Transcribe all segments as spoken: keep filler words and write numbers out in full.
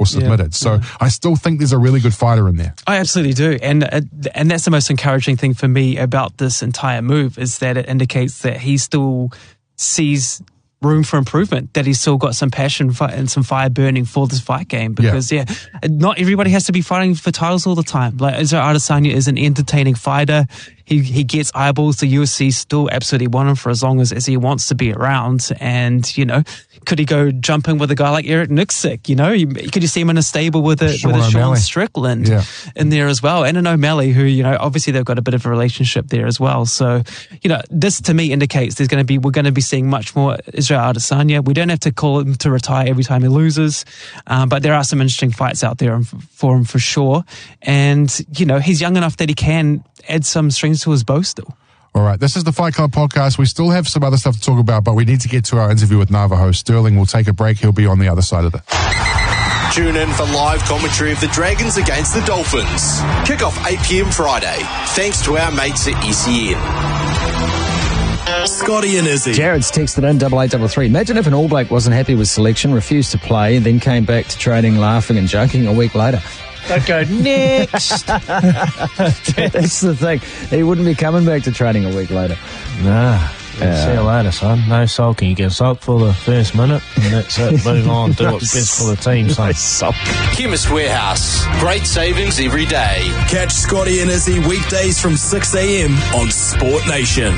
or submitted. Yeah, so yeah. I still think there's a really good fighter in there. I absolutely do. And uh, and that's the most encouraging thing for me about this entire move, is that it indicates that he still sees room for improvement, that he's still got some passion and some fire burning for this fight game, because yeah. yeah, not everybody has to be fighting for titles all the time. Like Israel Adesanya is an entertaining fighter. He he gets eyeballs. The U F C still absolutely want him for as long as, as he wants to be around. And, you know, could he go jumping with a guy like Eric Nixick? You know, he, could you see him in a stable with a, Sean with a Sean Strickland yeah. in there as well? And an O'Malley, who, you know, obviously they've got a bit of a relationship there as well. So, you know, this to me indicates there's going to be, we're going to be seeing much more Israel Adesanya. We don't have to call him to retire every time he loses, um, but there are some interesting fights out there for him for sure. And, you know, he's young enough that he can add some strings to his bow still. All right, this is the Fight Club podcast. We still have some other stuff to talk about, but we need to get to our interview with Navajo. Sterling will take a break. He'll be on the other side of it. Tune in for live commentary of the Dragons against the Dolphins. Kick-off eight p.m. Friday, thanks to our mates at E C N. Scotty and Izzy. Jared's texted in double eight double three. Imagine if an All Black wasn't happy with selection, refused to play, and then came back to training laughing and joking a week later. I'd go, next. That's the thing. He wouldn't be coming back to training a week later. Nah. Yeah. See you later, son. No sulking. You get sulked for the first minute, and that's it. Move on. Do what's best for the team, son. No sulk. Chemist Warehouse. Great savings every day. Catch Scotty and Izzy weekdays from six a.m. on Sport Nation.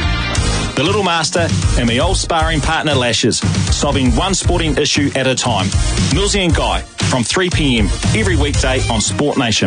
The Little Master and my old sparring partner Lashes, solving one sporting issue at a time. Millsy and Guy from three p.m. every weekday on Sport Nation.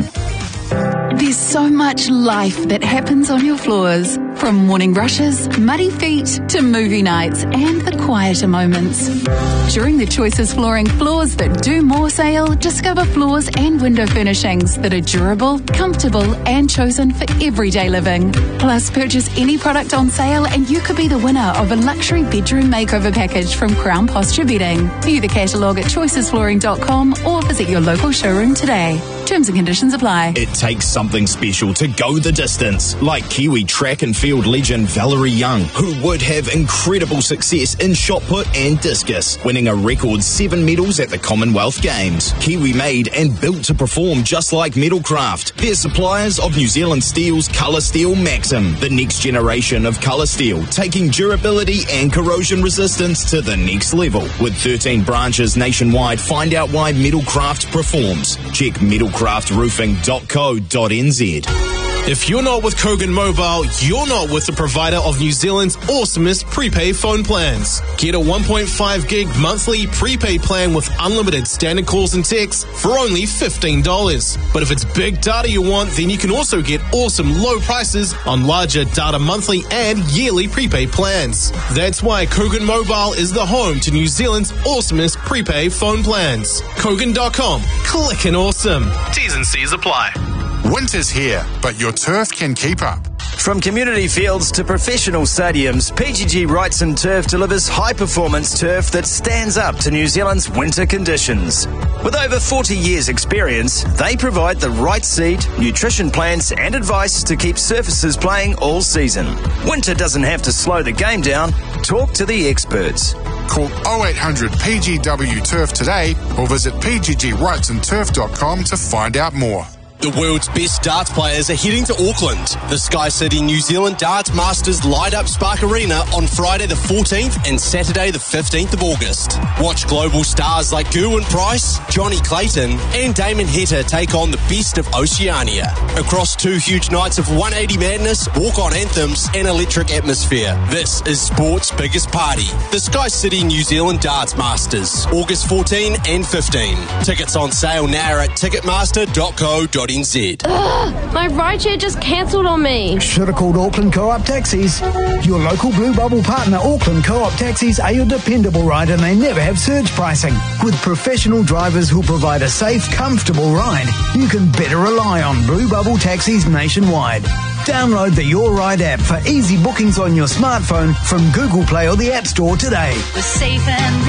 There's so much life that happens on your floors. From morning rushes, muddy feet, to movie nights and the quieter moments. During the Choices Flooring Floors That Do More sale, discover floors and window furnishings that are durable, comfortable and chosen for everyday living. Plus, purchase any product on sale and you could be the winner of a luxury bedroom makeover package from Crown Posture Bedding. View the catalogue at choices flooring dot com or visit your local showroom today. Terms and conditions apply. It takes something special to go the distance, like Kiwi track and field legend Valerie Young, who would have incredible success in shot put and discus, winning a record seven medals at the Commonwealth Games. Kiwi made and built to perform just like Metalcraft. They're suppliers of New Zealand Steel's Colour Steel Maxim, the next generation of colour steel, taking durability and corrosion resistance to the next level. With thirteen branches nationwide, find out why Metalcraft performs. Check metalcraft roofing dot co dot n z. If you're not with Kogan Mobile, you're not with the provider of New Zealand's awesomest prepaid phone plans. Get a one point five gig monthly prepaid plan with unlimited standard calls and texts for only fifteen dollars. But if it's big data you want, then you can also get awesome low prices on larger data monthly and yearly prepaid plans. That's why Kogan Mobile is the home to New Zealand's awesomest prepaid phone plans. Kogan dot com. Clickin' awesome. T's and C's apply. Winter's here, but your turf can keep up. From community fields to professional stadiums, P G G Wrightson Turf delivers high-performance turf that stands up to New Zealand's winter conditions. With over forty years' experience, they provide the right seed, nutrition plans and advice to keep surfaces playing all season. Winter doesn't have to slow the game down. Talk to the experts. Call oh eight hundred P G W Turf today or visit p g g wrightson turf dot com to find out more. The world's best darts players are heading to Auckland. The Sky City New Zealand Darts Masters light up Spark Arena on Friday the fourteenth and Saturday the fifteenth of August. Watch global stars like Gerwyn Price, Johnny Clayton and Damon Heta take on the best of Oceania. Across two huge nights of one eighty madness, walk-on anthems and electric atmosphere. This is sport's biggest party. The Sky City New Zealand Darts Masters, August fourteenth and fifteenth. Tickets on sale now at ticketmaster dot co dot n z. Ugh, my rideshare just cancelled on me. Should have called Auckland Co-op Taxis. Your local Blue Bubble partner, Auckland Co-op Taxis, are your dependable ride and they never have surge pricing. With professional drivers who provide a safe, comfortable ride, you can better rely on Blue Bubble Taxis nationwide. Download the Your Ride app for easy bookings on your smartphone from Google Play or the App Store today. We're safe and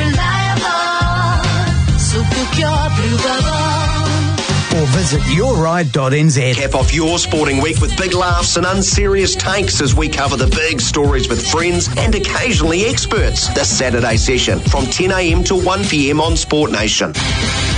reliable, so book your Blue Bubble. Or visit your ride dot n z. Cap off your sporting week with big laughs and unserious takes as we cover the big stories with friends and occasionally experts. This Saturday session from ten a.m. to one p.m. on Sport Nation.